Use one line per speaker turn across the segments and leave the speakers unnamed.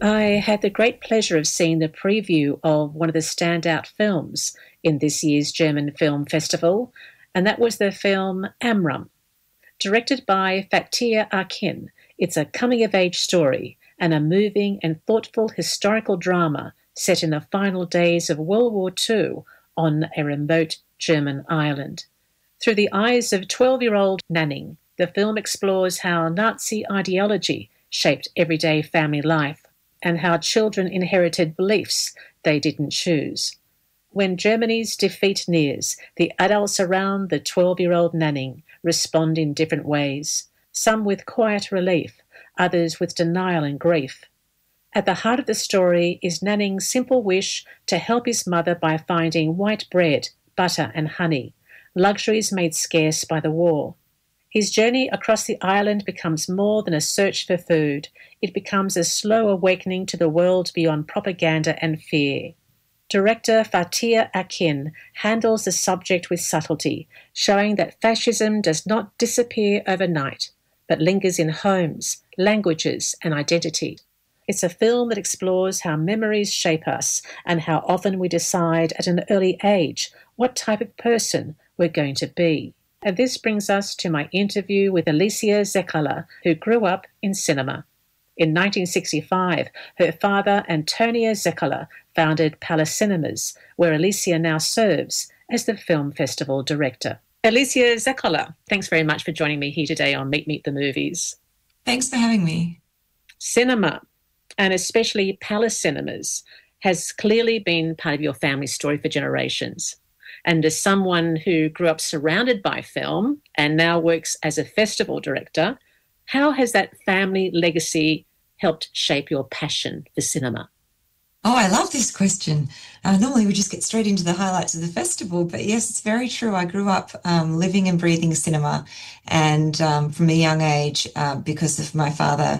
I had the great pleasure of seeing the preview of one of the standout films in this year's German Film Festival, and that was the film Amram. Directed by Fatih Akin, it's a coming-of-age story and a moving and thoughtful historical drama set in the final days of World War II on a remote German island. Through the eyes of 12-year-old Nanning, the film explores how Nazi ideology shaped everyday family life and how children inherited beliefs they didn't choose. When Germany's defeat nears, the adults around the 12-year-old Nanning respond in different ways, some with quiet relief, others with denial and grief. At the heart of the story is Nanning's simple wish to help his mother by finding white bread, butter and honey, luxuries made scarce by the war. His journey across the island becomes more than a search for food. It becomes a slow awakening to the world beyond propaganda and fear. Director Fatih Akin handles the subject with subtlety, showing that fascism does not disappear overnight, but lingers in homes, languages, and identity. It's a film that explores how memories shape us and how often we decide at an early age what type of person we're going to be. And this brings us to my interview with Alicia Zekala, who grew up in cinema. In 1965, her father, Antonio Zekala, founded Palace Cinemas, where Alicia now serves as the film festival director. Alicia Zekala, thanks very much for joining me here today on Meet the Movies.
Thanks for having me.
Cinema, and especially Palace Cinemas, has clearly been part of your family story for generations. And as someone who grew up surrounded by film and now works as a festival director, how has that family legacy helped shape your passion for cinema?
Oh, I love this question. Normally we just get straight into the highlights of the festival, but yes, it's very true. I grew up living and breathing cinema, and from a young age, because of my father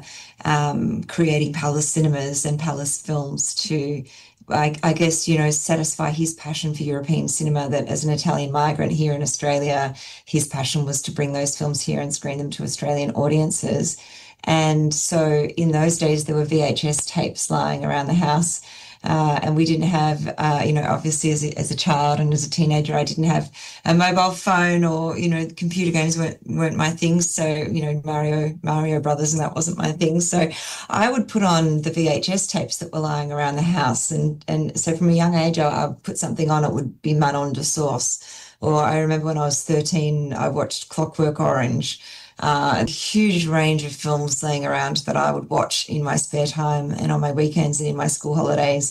creating Palace Cinemas and Palace Films to, I guess, satisfy his passion for European cinema, that as an Italian migrant here in Australia, his passion was to bring those films here and screen them to Australian audiences. And so in those days, there were VHS tapes lying around the house. And we didn't have, obviously as a child and as a teenager, I didn't have a mobile phone, or, computer games weren't my thing. So, Mario Brothers, and that wasn't my thing. So I would put on the VHS tapes that were lying around the house. And so from a young age, I would put something on, it would be Manon de Source. Or I remember when I was 13, I watched Clockwork Orange. A huge range of films laying around that I would watch in my spare time and on my weekends and in my school holidays.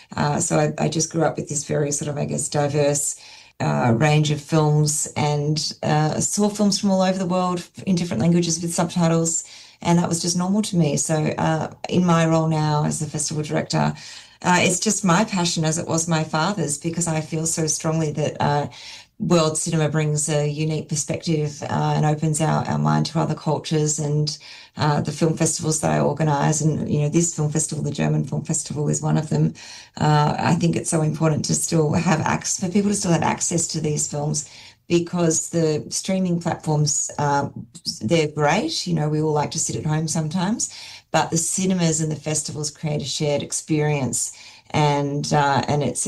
So I just grew up with this very sort of, I guess, diverse range of films, and saw films from all over the world in different languages with subtitles, and that was just normal to me. So in my role now as the festival director, it's just my passion as it was my father's, because I feel so strongly that world cinema brings a unique perspective and opens our mind to other cultures, and the film festivals that I organise, and this film festival, the German Film Festival, is one of them. I think it's so important to still have access, for people to still have access to these films, because the streaming platforms, they're great. We all like to sit at home sometimes, but the cinemas and the festivals create a shared experience. And it's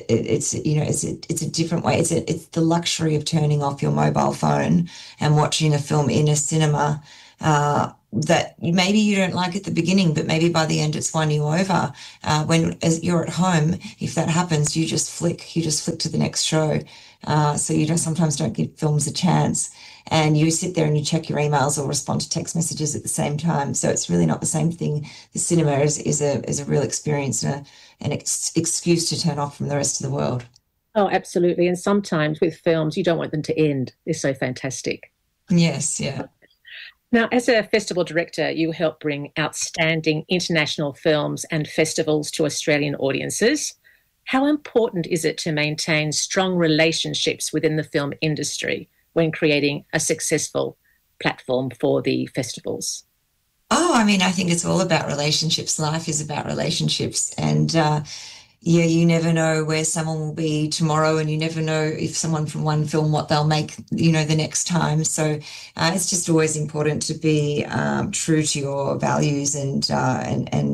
a different way. It's the luxury of turning off your mobile phone and watching a film in a cinema that maybe you don't like at the beginning, but maybe by the end it's won you over. When as you're at home, if that happens, you just flick to the next show. So you sometimes don't give films a chance, and you sit there and you check your emails or respond to text messages at the same time. So it's really not the same thing. The cinema is a real experience and an excuse to turn off from the rest of the world.
Oh, absolutely. And sometimes with films, you don't want them to end. They're so fantastic.
Yes, yeah.
Now, as a festival director, you help bring outstanding international films and festivals to Australian audiences. How important is it to maintain strong relationships within the film industry when creating a successful platform for the festivals?
Oh, I mean, I think it's all about relationships. Life is about relationships. And you never know where someone will be tomorrow, and you never know if someone from one film, what they'll make, the next time. So it's just always important to be true to your values and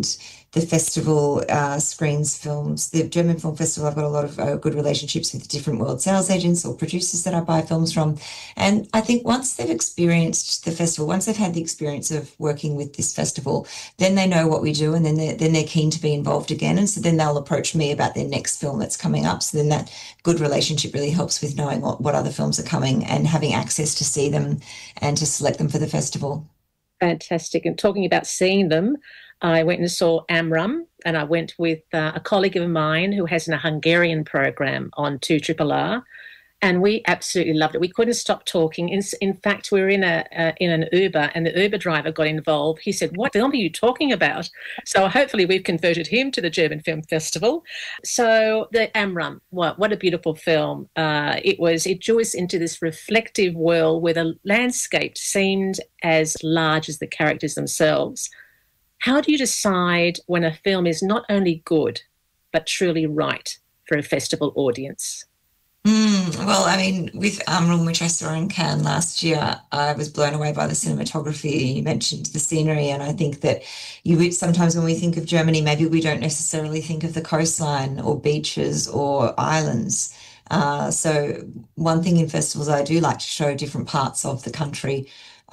the festival screens films. The German Film Festival, I've got a lot of good relationships with different world sales agents or producers that I buy films from. And I think once they've experienced the festival, once they've had the experience of working with this festival, then they know what we do, and then they're keen to be involved again. And so then they'll approach me about their next film that's coming up. So then that good relationship really helps with knowing what other films are coming and having access to see them and to select them for the festival.
Fantastic. And talking about seeing them, I went and saw Amram, and I went with a colleague of mine who has a Hungarian program on 2RRR, and we absolutely loved it. We couldn't stop talking. In fact, we were in an Uber, and the Uber driver got involved. He said, "What film are you talking about?" So hopefully we've converted him to the German Film Festival. So the Amram, what a beautiful film. It drew us into this reflective world where the landscape seemed as large as the characters themselves. How do you decide when a film is not only good, but truly right for a festival audience?
Well, I mean, with Amrum, which I saw in Cannes last year, I was blown away by the cinematography. You mentioned the scenery, and I think that sometimes when we think of Germany, maybe we don't necessarily think of the coastline or beaches or islands. So one thing in festivals, I do like to show different parts of the country.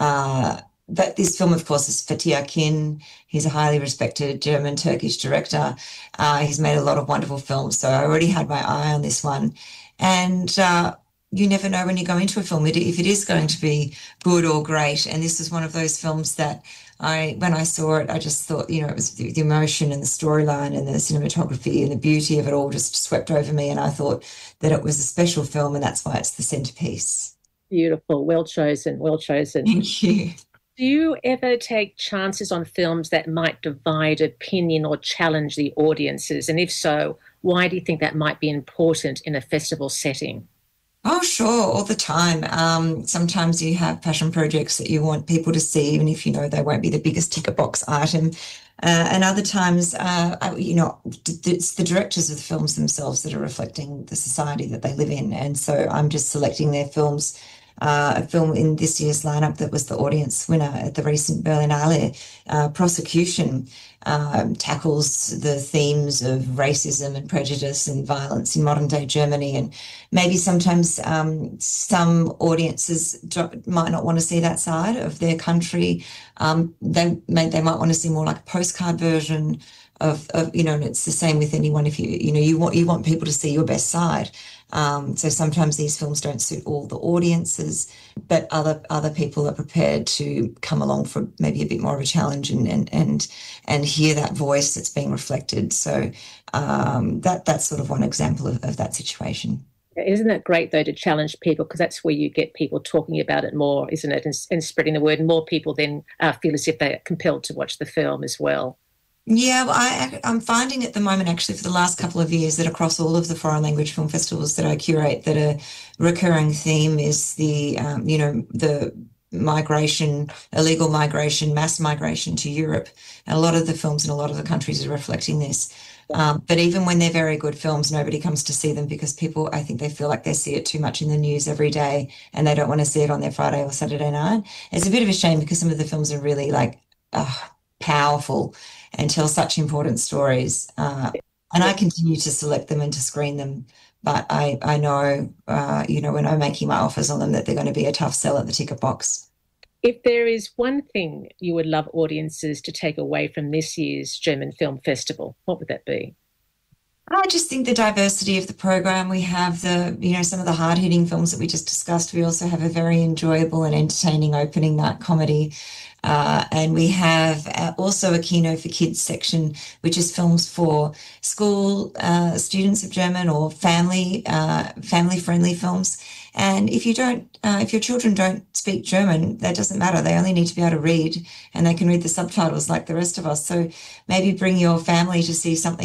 But this film, of course, is Fatih Akin. He's a highly respected German-Turkish director. He's made a lot of wonderful films, so I already had my eye on this one. And you never know when you go into a film if it is going to be good or great. And this was one of those films that when I saw it, I just thought, it was the emotion and the storyline and the cinematography and the beauty of it all just swept over me. And I thought that it was a special film, and that's why it's the centerpiece.
Beautiful. Well chosen. Well chosen.
Thank you.
Do you ever take chances on films that might divide opinion or challenge the audiences? And if so, why do you think that might be important in a festival setting?
Oh, sure, all the time. Sometimes you have passion projects that you want people to see, even if you know they won't be the biggest ticket box item. And other times, it's the directors of the films themselves that are reflecting the society that they live in. And so I'm just selecting their films. A film in this year's lineup that was the audience winner at the recent Berlinale, Prosecution, tackles the themes of racism and prejudice and violence in modern day Germany. And maybe sometimes some audiences might not want to see that side of their country. They might want to see more like a postcard version of and it's the same with anyone. If you want people to see your best side. So sometimes these films don't suit all the audiences, but other people are prepared to come along for maybe a bit more of a challenge and hear that voice that's being reflected. So that's sort of one example of that situation.
Isn't it great, though, to challenge people? Because that's where you get people talking about it more, isn't it? And spreading the word. And more people then feel as if they're compelled to watch the film as well.
Yeah, well, I'm finding at the moment, actually, for the last couple of years, that across all of the foreign language film festivals that I curate, that a recurring theme is the migration, illegal migration, mass migration to Europe. And a lot of the films in a lot of the countries are reflecting this. But even when they're very good films, nobody comes to see them because people, I think they feel like they see it too much in the news every day and they don't want to see it on their Friday or Saturday night. It's a bit of a shame because some of the films are really powerful and tell such important stories. And I continue to select them and to screen them. But I know, when I'm making my offers on them, that they're going to be a tough sell at the ticket box.
If there is one thing you would love audiences to take away from this year's German Film Festival, what would that be?
I just think the diversity of the program. We have some of the hard-hitting films that we just discussed. We also have a very enjoyable and entertaining opening night comedy. And we have also a Kino for Kids section, which is films for school students of German or family-friendly films. And if your children don't speak German, that doesn't matter. They only need to be able to read, and they can read the subtitles like the rest of us. So maybe bring your family to see something